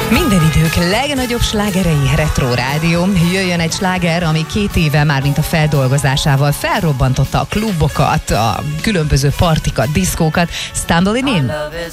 Minden idők legnagyobb slágerei Retro Rádió. Jöjjön egy sláger, ami 2 éve már mint a feldolgozásával felrobbantotta a klubokat, a különböző partikat, diszkókat. Stumbling In.